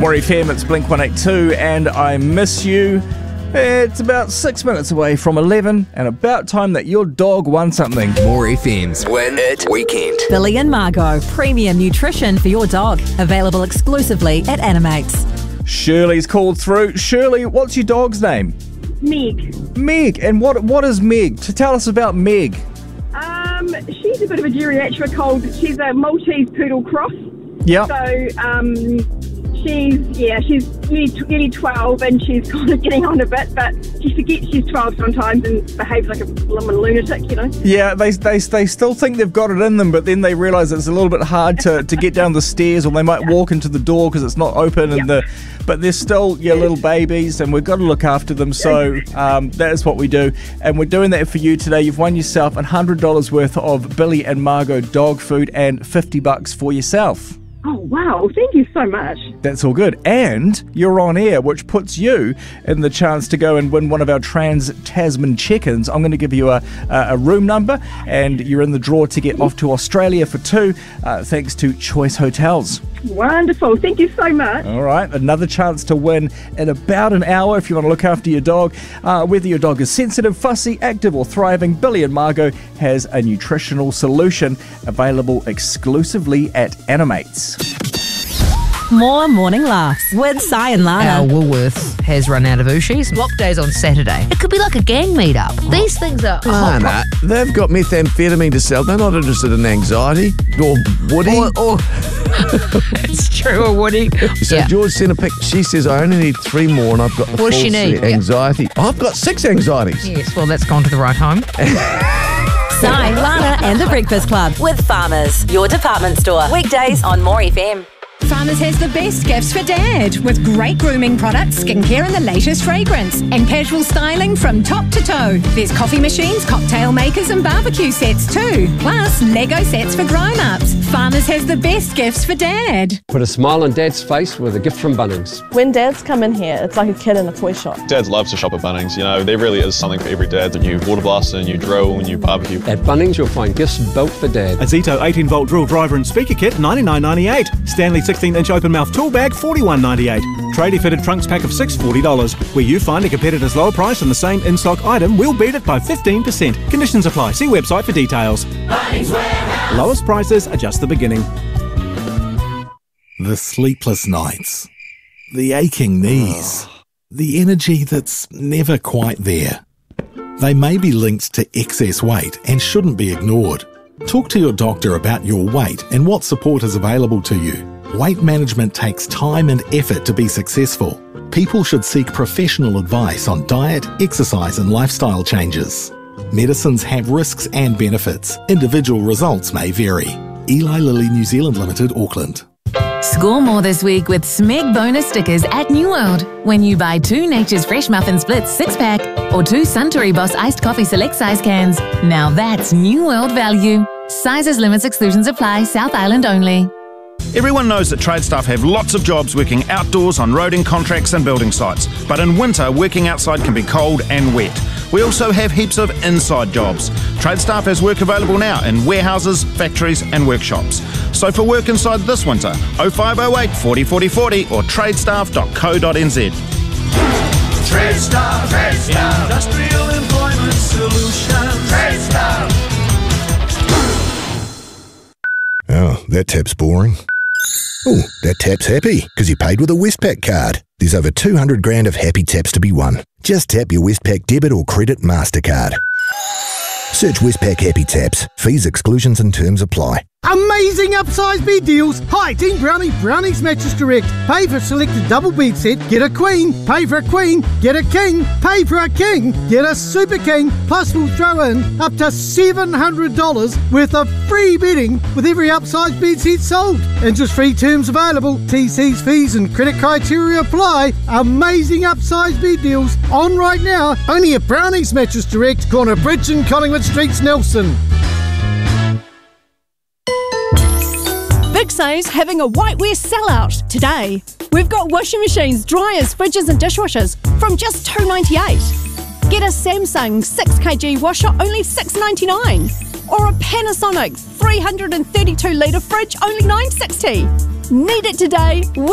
More FM, it's Blink 182, and I miss you. It's about 6 minutes away from 11, and about time that your dog won something. More FM's Win It Weekend. Billy and Margot, premium nutrition for your dog. Available exclusively at Animates. Shirley's called through. Shirley, what's your dog's name? Meg. Meg. And what is Meg? To tell us about Meg. She's a bit of a geriatric old. She's a Maltese poodle cross. Yeah. So, she's nearly 12 and she's kind of getting on a bit, but she forgets she's 12 sometimes and behaves like a blooming lunatic, you know. Yeah, they still think they've got it in them, but then they realise it's a little bit hard to get down the stairs, or they might walk into the door because it's not open, and but they're still little babies, and we've got to look after them. So that is what we do, and we're doing that for you today. You've won yourself $100 worth of Billy and Margot dog food and $50 for yourself. Oh, wow. Thank you so much. That's all good. And you're on air, which puts you in the chance to go and win one of our Trans-Tasman check-ins. I'm going to give you a room number, and you're in the draw to get off to Australia for 2, thanks to Choice Hotels. Wonderful. Thank you so much. All right. Another chance to win in about an hour if you want to look after your dog. Whether your dog is sensitive, fussy, active or thriving, Billy and Margot has a nutritional solution available exclusively at Animates. More morning laughs with Si and Lana. Our Woolworths has run out of Ooshies. Block day's on Saturday. It could be like a gang meet-up. These things are Lana, they've got methamphetamine to sell. They're not interested in anxiety or Woody. Or it's true, or Woody. So George sent a pic. She says, I only need 3 more and I've got the full set. Anxiety. I've got 6 anxieties. Yes, well, that's gone to the right home. Si, Lana and the Breakfast Club with Farmers, your department store. Weekdays on More FM. Farmers has the best gifts for Dad, with great grooming products, skincare and the latest fragrance, and casual styling from top to toe. There's coffee machines, cocktail makers and barbecue sets too, plus Lego sets for grown-ups. Farmers has the best gifts for Dad. Put a smile on Dad's face with a gift from Bunnings. When dads come in here, it's like a kid in a toy shop. Dads love to shop at Bunnings. You know, there really is something for every dad. A new water blaster, a new drill, a new barbecue. At Bunnings, you'll find gifts built for Dad. A Zito 18-volt drill driver and speaker kit, $99.98. Stanley 16-inch open-mouth tool bag, $41.98. Tradie-fitted trunks pack of 6, $40. Where you find a competitor's lower price on the same in-stock item, we'll beat it by 15%. Conditions apply. See website for details. Bunnings Warehouse. Lowest prices are just the beginning. The sleepless nights. The aching knees. The energy that's never quite there. They may be linked to excess weight and shouldn't be ignored. Talk to your doctor about your weight and what support is available to you. Weight management takes time and effort to be successful. People should seek professional advice on diet, exercise and lifestyle changes. Medicines have risks and benefits. Individual results may vary. Eli Lilly New Zealand Limited, Auckland. Score more this week with Smeg bonus stickers at New World. When you buy 2 Nature's Fresh Muffin Splits 6-pack or 2 Suntory Boss Iced Coffee Select Size cans. Now that's New World value. Sizes, limits, exclusions apply. South Island only. Everyone knows that trade staff have lots of jobs working outdoors on roading contracts and building sites. But in winter, working outside can be cold and wet. We also have heaps of inside jobs. Trade staff has work available now in warehouses, factories and workshops. So for work inside this winter, 0508 40 40 40 or tradestaff.co.nz. TradeStaff, Industrial Employment Solutions. TradeStaff. Oh, that tap's boring. Oh, that tap's happy because he paid with a Westpac card. There's over 200 grand of happy taps to be won. Just tap your Westpac debit or credit MasterCard. Search Westpac Happy Taps. Fees, exclusions and terms apply. Amazing upsize bed deals. Hi, Team Brownie, Brownie's Mattress Direct. Pay for a selected double bed set, get a queen. Pay for a queen, get a king. Pay for a king, get a super king. Plus we'll throw in up to $700 worth of free bedding with every upsize bed set sold. Interest-free terms available. TC's fees and credit criteria apply. Amazing upsize bed deals on right now. Only at Brownie's Mattress Direct, corner Bridge and Collingwood Streets, Nelson. Big Save's having a whiteware sellout today. We've got washing machines, dryers, fridges and dishwashers from just $2.98. Get a Samsung 6kg washer, only $6.99. Or a Panasonic 332 litre fridge, only $9.60. Need it today?